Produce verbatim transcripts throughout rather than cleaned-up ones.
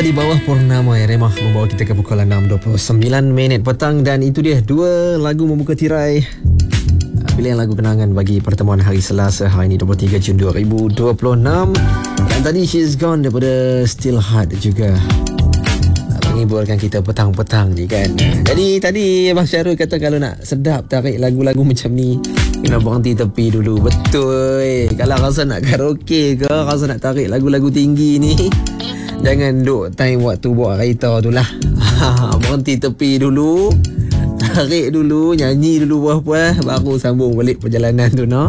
di bawah purnama ya Remah membawa kita ke pukul enam dua puluh sembilan minit petang, dan itu dia dua lagu membuka tirai pilihan lagu kenangan bagi pertemuan hari Selasa hari ini dua puluh tiga Jun dua ribu dua puluh enam. Dan tadi She's Gone daripada Still Heart juga menghiburkan kita petang-petang ni kan. Jadi tadi Abang Syarul kata kalau nak sedap tarik lagu-lagu macam ni kena berhenti tepi dulu. Betul. Kalau rasa nak karaoke ke, rasa nak tarik lagu-lagu tinggi ni, jangan duk time waktu buat kereta tu lah. Berhenti tepi dulu, tarik dulu, nyanyi dulu puas-puas, baru sambung balik perjalanan tu, no?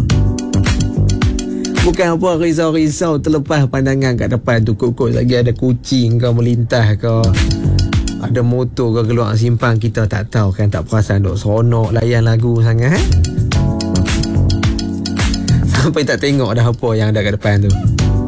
Bukan apa risau-risau terlepas pandangan kat depan tu, kot-kot lagi ada kucing ke melintas ke, ada motor ke keluar simpang, kita tak tahu kan, tak perasan duk seronok layan lagu sangat, eh? Sampai tak tengok dah apa yang ada kat depan tu.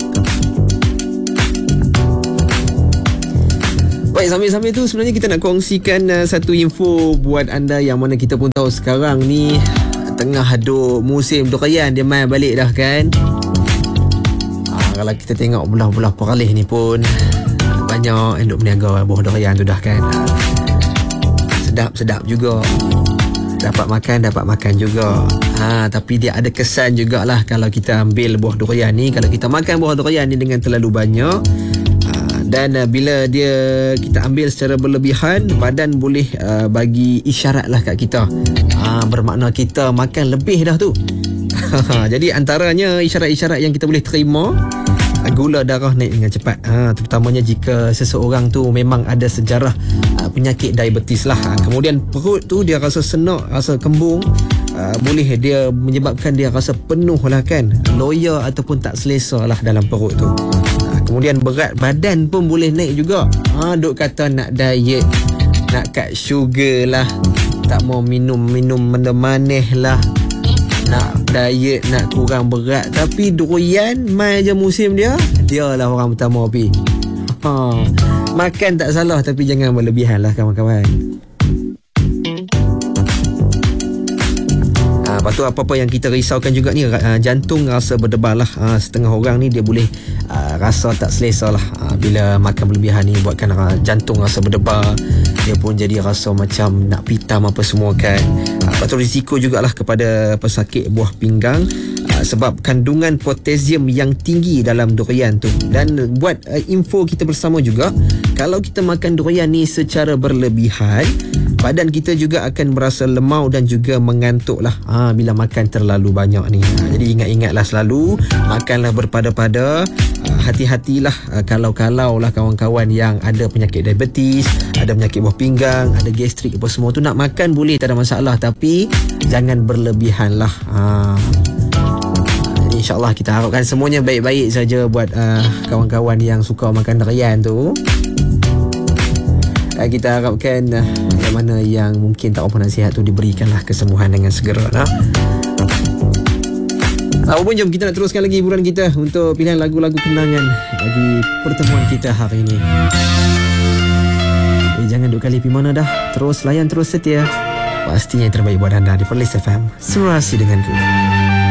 Baik, sambil-sambil tu sebenarnya kita nak kongsikan uh, satu info buat anda yang mana kita pun tahu sekarang ni tengah duk musim durian dia main balik dah kan. Ah, kalau kita tengok belah-belah Perlis ni pun banyak yang duk berniaga buah durian tu dah kan. Ah, sedap-sedap juga. Dapat makan, dapat makan juga. Ha, tapi dia ada kesan jugalah kalau kita ambil buah durian ni. Kalau kita makan buah durian ni dengan terlalu banyak, dan uh, bila dia kita ambil secara berlebihan, badan boleh uh, bagi isyarat lah kat kita, uh, bermakna kita makan lebih dah tu. Jadi antaranya isyarat-isyarat yang kita boleh terima, uh, gula darah naik dengan cepat, uh, terutamanya jika seseorang tu memang ada sejarah uh, penyakit diabetes lah. Uh, kemudian perut tu dia rasa senak, rasa kembung, uh, boleh dia menyebabkan dia rasa penuh lah kan, loya ataupun tak selesa lah dalam perut tu. Kemudian berat badan pun boleh naik juga. Ha, duk kata nak diet, nak cut sugar lah, tak mau minum-minum benda manis lah, nak diet, nak kurang berat. Tapi durian, mai je musim dia, dia lah orang pertama pi. Ha, makan tak salah, tapi jangan berlebihan lah kawan-kawan. Lepas tu apa-apa yang kita risaukan juga ni, uh, jantung rasa berdebar lah. Uh, setengah orang ni dia boleh uh, rasa tak selesa lah. Uh, bila makan berlebihan ni buatkan uh, jantung rasa berdebar. Dia pun jadi rasa macam nak pitam apa semua kan. Uh, lepas tu risiko jugalah kepada pesakit buah pinggang. Uh, sebab kandungan potasium yang tinggi dalam durian tu. Dan buat uh, info kita bersama juga, kalau kita makan durian ni secara berlebihan, badan kita juga akan merasa lemau dan juga mengantuk lah, ha, bila makan terlalu banyak ni. Ha, jadi ingat-ingatlah selalu, makanlah berpada-pada. Ha, hati-hatilah ha, kalau-kalau lah kawan-kawan yang ada penyakit diabetes, ada penyakit buah pinggang, ada gastrik apa semua tu, nak makan boleh, tak ada masalah, tapi jangan berlebihan lah. Ha. Jadi insyaAllah kita harapkan semuanya baik-baik saja buat uh, kawan-kawan yang suka makan durian tu. Uh, kita harapkan uh, yang mana yang mungkin tak apa nasihat tu diberikanlah kesembuhan dengan segera lah. Apapun, jom kita nak teruskan lagi hiburan kita untuk pilihan lagu-lagu kenangan bagi pertemuan kita hari ini. Eh, jangan duk kali pergi mana dah. Terus layan, terus setia. Pastinya yang terbaik buat anda di Perlis F M. Serasi denganku.